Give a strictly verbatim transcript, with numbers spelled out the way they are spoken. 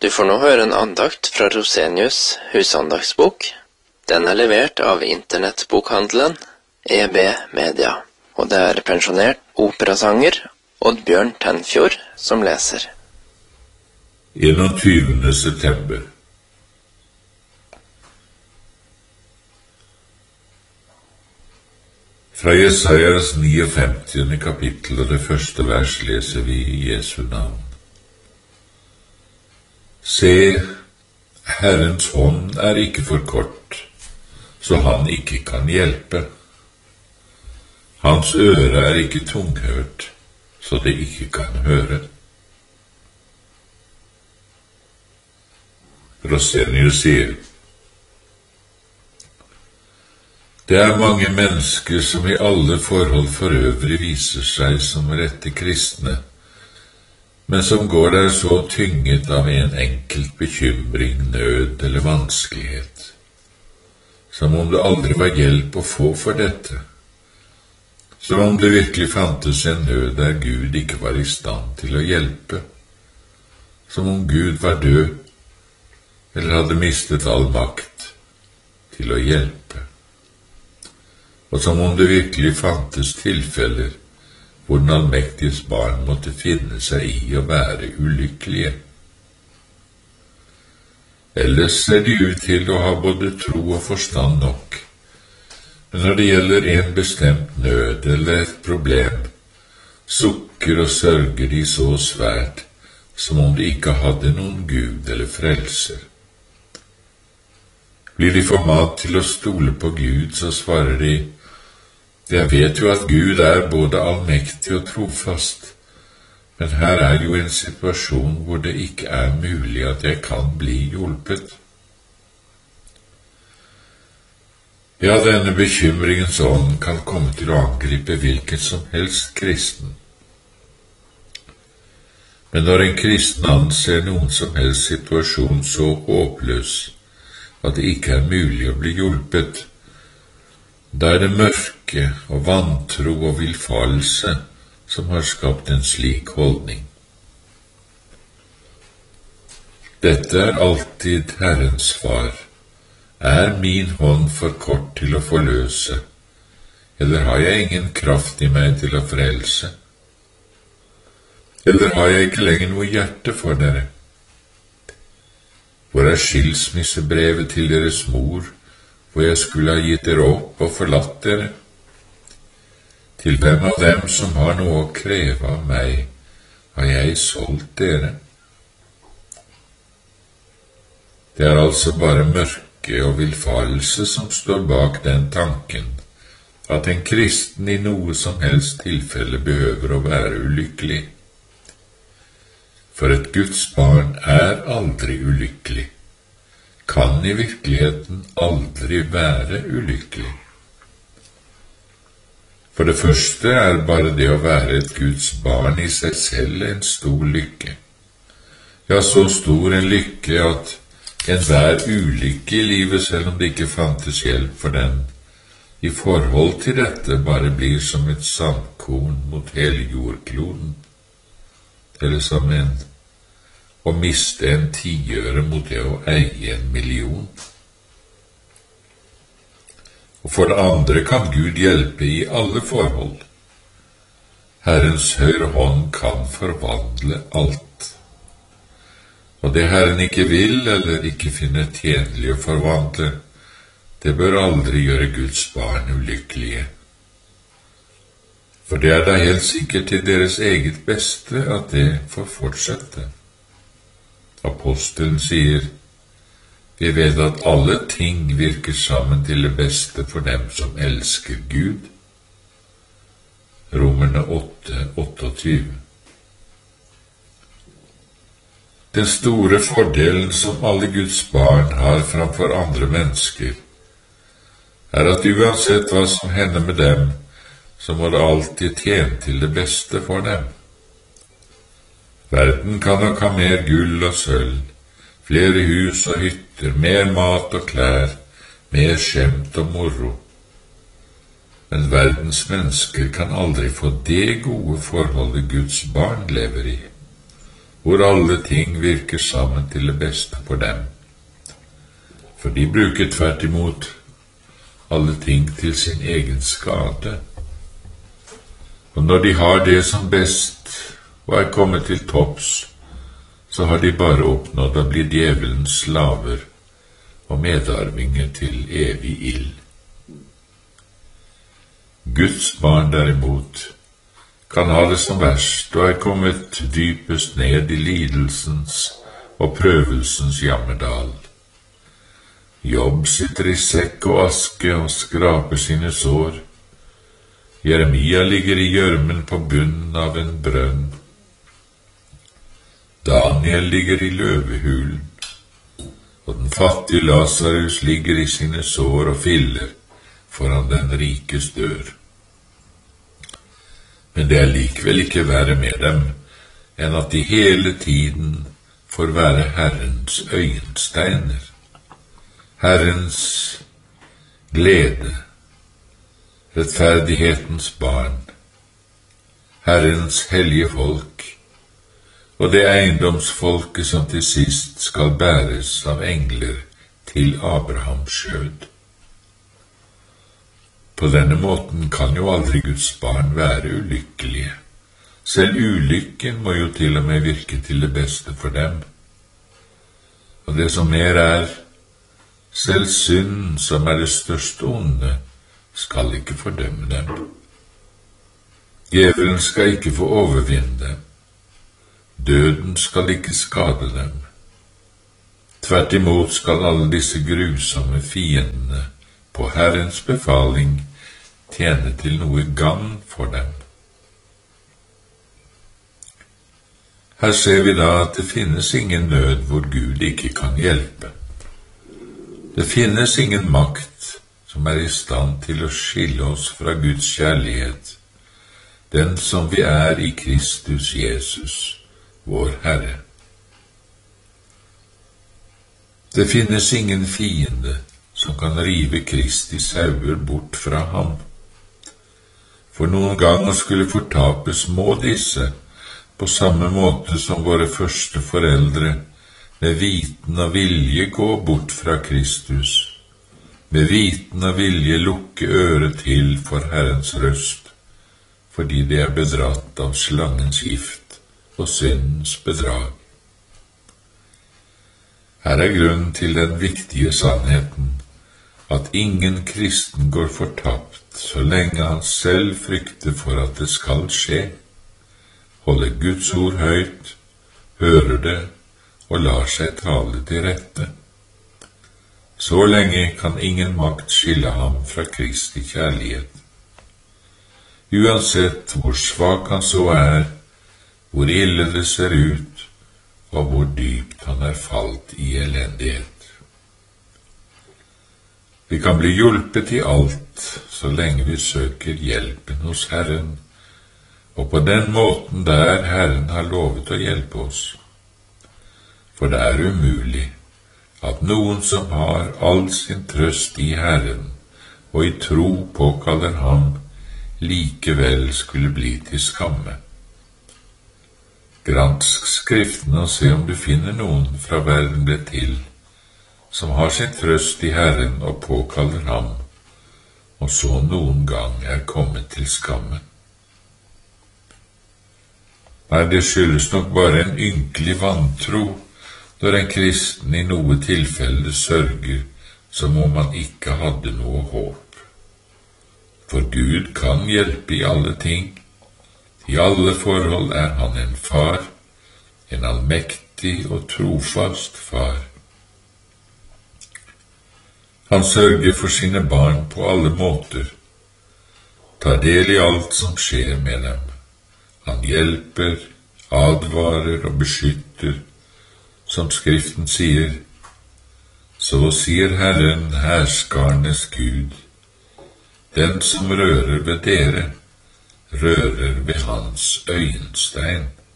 Du får nå høre en andakt fra Rosenius husandagsbok. Den er levert av internettbokhandelen E B Media, og det er pensjonert operasanger Oddbjørn Tenfjord som leser. enogtyvende september. Fra Jesajas niogfemtiende kapittel og det første vers leser vi i Jesu navn. Se, Herrens hånd er ikke for kort, så han ikke kan hjelpe. Hans øre er ikke tunghørt, så det ikke kan høre. Rosenius sier, det er mange mennesker som i alle forhold for øvrig viser seg som rette kristne, men som går der så tynget av en enkelt bekymring, nød eller vanskelighet, som om det aldri var hjelp å få for dette, som om det virkelig fantes en nød der Gud ikke var i stand til å hjelpe, som om Gud var død, eller hadde mistet all makt til å hjelpe, og som om det virkelig fantes tilfeller hvor den allmektiges barn måtte finne seg i å være ulykkelige. Ellers ser de ut til å ha både tro og forstand nok, men når det gjelder en bestemt nød eller et problem, sukker og sørger de så svært som om de ikke hadde noen Gud eller frelser. Blir de formalt til å stole på Gud, så svarer de, jeg vet jo at Gud er både allmektig og trofast, men her er jo en situasjon hvor det ikke er mulig at jeg kan bli hjulpet. Ja, denne bekymringens ånd kan komme til å angripe hvilken som helst kristen. Men når en kristen anser noen som helst situasjon så håpløs at det ikke er mulig å bli hjulpet, da er det mørke og vantro og villfarelse som har skapt en slik holdning. Dette er alltid Herrens svar. Er min hånd for kort til å forløse, eller har jeg ingen kraft i meg til å frelse? Eller har jeg ikke lenger noe hjerte for dere? Hvor er skilsmissebrevet til deres mor, hvor jeg skulle ha gitt dere opp og forlatt dere? Til hvem av dem som har noe å kreve av meg, har jeg solgt dere? Det er altså bare mørke og villfarelse som står bak den tanken, at en kristen i noe som helst tilfelle behøver å være ulykkelig. For et Guds barn er aldri ulykkelig, kan i virkeligheten aldri være ulykkelig. For det første er bare det å være et Guds barn i seg selv en stor lykke. Ja, så stor en lykke at enhver ulykke i livet, selv om det ikke fantes hjelp for den, i forhold til dette bare blir som et sandkorn mot hele jordkloden, eller som en å miste en tiøre mot det å eie en million. Og for det andre kan Gud hjelpe i alle forhold. Herrens høyre hånd kan forvandle alt. Og det Herren ikke vil eller ikke finner tjenlig å forvandle, det bør aldri gjøre Guds barn ulykkelige. For det er da helt sikkert til deres eget beste at det får fortsette. Apostelen sier, vi vet at alle ting virker sammen til det beste for dem som elsker Gud. Romerne åtte, tjueåtte. Den store fordelen som alle Guds barn har framfor andre mennesker, er at uansett hva som hender med dem, så må det alltid tjene til det beste for dem. Verden kan nok ha mer gull og sølv, flere hus og hytter, mer mat og klær, mer skjemt og moro. Men verdens mennesker kan aldri få det gode forholdet Guds barn lever i, hvor alle ting virker sammen til det beste for dem. For de bruker tvert imot alle ting til sin egen skade. Og når de har det som best og er kommet til topps, så har de bare oppnådd å bli djevelens slaver og medarvinger til evig ild. Guds barn derimot kan ha det som verst og er kommet dypest ned i lidelsens og prøvelsens jammerdal. Jobb sitter i sekk og aske og skraper sine sår. Jeremia ligger i gjørmen på bunnen av en brønn. Daniel ligger i løvehulen, og den fattige Lazarus ligger i sine sår og filler foran den rikes dør. Men det er likevel ikke verre med dem enn at de hele tiden får være Herrens øyensteiner, Herrens glede, rettferdighetens barn, Herrens hellige folk, og det eiendomsfolket som til sist skal bæres av engler til Abrahams skjød. På denne måten kan jo aldri Guds barn være ulykkelige. Selv ulykken må jo til og med virke til det beste for dem. Og det som mer er, selv synden, som er det største onde, skal ikke fordømme dem. Djevelen skal ikke få overvinne dem. Døden skal ikke skade dem. Tvert imot skal alle disse grusomme fiendene på Herrens befaling tjene til noe gagn for dem. Her ser vi da at det finnes ingen nød hvor Gud ikke kan hjelpe. Det finnes ingen makt som er i stand til å skille oss fra Guds kjærlighet, den som vi er i Kristus Jesus, vår Herre. Det finnes ingen fiende som kan rive Kristi sauer bort fra ham. For noen gang å skulle fortapes må disse, på samme måte som våre første foreldre, med viten og vilje gå bort fra Kristus, med viten og vilje lukke øret til for Herrens røst, fordi de er bedratt av slangens gift og syndens bedrag. Her er grunnen til den viktige sannheten, at ingen kristen går fortapt så lenge han selv frykter for at det skal skje, holder Guds ord høyt, hører det og lar seg tale til rette. Så lenge kan ingen makt skille ham fra Kristi kjærlighet. Uansett hvor svak han så er, hvor ille det ser ut, og hvor dypt han er falt i elendighet. Vi kan bli hjulpet i alt så lenge vi søker hjelpen hos Herren, og på den måten der Herren har lovet å hjelpe oss. For det er umulig at noen som har all sin trøst i Herren og i tro påkaller ham, likevel skulle bli til skamme. Gransk Skriftene og se om du finner noen fra verden ble til, som har sin trøst i Herren og påkaller ham, og så noen gang er kommet til skamme. Nei, det skyldes nok bare en ynkelig vantro, når en kristen i noe tilfelle sørger som om han ikke hadde noe håp. For Gud kan hjelpe i alle ting. I alle forhold er han en far, en allmektig og trofast far. Han sørger for sine barn på alle måter, tar del i alt som skjer med dem. Han hjelper, advarer og beskytter, som Skriften sier. Så sier Herren, herskarenes Gud, den som rører ved dere, rører ved hans øyenstein.